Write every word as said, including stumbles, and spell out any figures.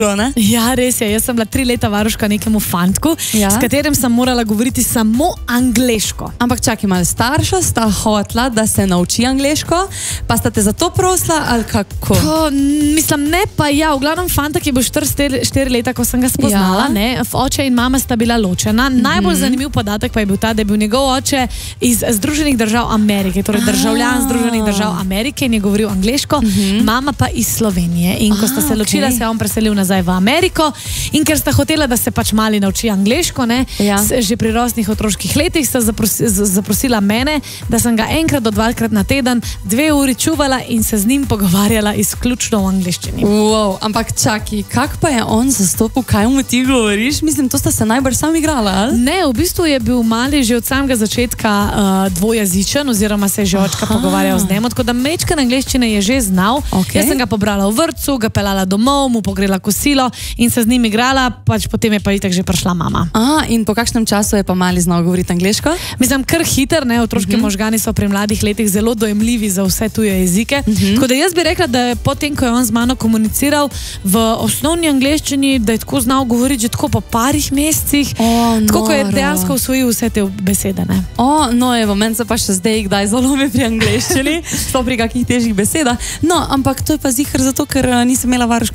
Ne? Ja, res je. Jaz sem bila tri leta varuška nekemu fantku, ja. s katerim sem morala govoriti samo angleško. Ampak čakaj, malo starša sta hotla, da se nauči angleško, pa sta te zato prosila, ali kako? To, mislim, ne pa ja. V glavnem fantak je bil štiri leta, ko sem ga spoznala. Ja. Ne? Oče in mama sta bila ločena. Mm-hmm. Najbolj zanimiv podatek pa je bil ta, da je bil njegov oče iz Združenih držav Amerike, torej državljan Združenih držav Amerike in je govoril angleško, mm-hmm. mama pa iz Slovenije. In ko sta se ločila, okay. se je on preselil nazaj v Ameriko in ker sta hotela, da se pač mali nauči angleško, ne, ja. že pri rosnih otroških letih sta zaprosi, zaprosila mene, da sem ga enkrat do dvakrat na teden dve uri čuvala in se z njim pogovarjala izključno v angleščini. Wow, ampak čaki, kak pa je on zastopil, kaj mu ti govoriš? Mislim, to sta se najbolj sam igrala, ali? Ne, v bistvu je bil mali že od samega začetka uh, dvojezičen, oziroma se je že očka pogovarjal z njim, tako da mečkan angleščine je že znal. Okay. Jaz sem ga pobrala v vrtcu, ga pelala domov, mu pogrela kosilo in se z njim igrala, pač potem je pa itak že prišla mama. A, in po kakšnem času je pa mali znal govoriti angleško? Mislim, kar hiter, ne, otroški uh-huh. možgani so pri mladih letih zelo dojemljivi za vse tuje jezike. Uh-huh. Tako da jaz bi rekla, da je potem, ko je on z mano komuniciral v osnovni angleščini, da je tako znal govoriti že tako po parih mesecih, oh, tako ko je dejansko usvojil vse te besede, ne. O, no, evo, meni se pa še zdaj kdaj zalomi pri angleščini, sploh pri kakih težjih besedah. No, ampak to je pa ziher zato, ker nisem imela varuške